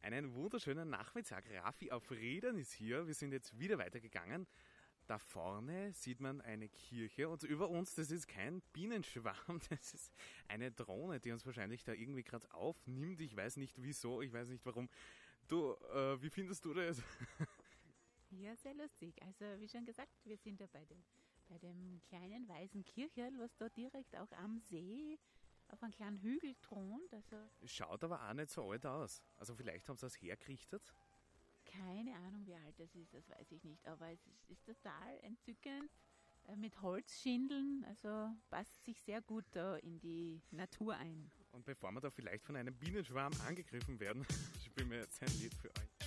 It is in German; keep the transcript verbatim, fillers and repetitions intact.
Einen wunderschönen Nachmittag. Raffi auf Rädern ist hier. Wir sind jetzt wieder weitergegangen. Da vorne sieht man eine Kirche und über uns, das ist kein Bienenschwarm, das ist eine Drohne, die uns wahrscheinlich da irgendwie gerade aufnimmt. Ich weiß nicht wieso, ich weiß nicht warum. Du, äh, wie findest du das? Ja, sehr lustig. Also wie schon gesagt, wir sind ja bei dem, bei dem kleinen weißen Kirchel, was da direkt auch am See auf einem kleinen Hügel thront. Also Schaut aber auch nicht so alt aus. Also vielleicht haben sie das hergerichtet. keine Ahnung, wie alt das ist, das weiß ich nicht. Aber es ist, ist total entzückend äh, mit Holzschindeln. Also passt sich sehr gut da in die Natur ein. Und bevor wir da vielleicht von einem Bienenschwarm angegriffen werden, spielen wir jetzt ein Lied für euch.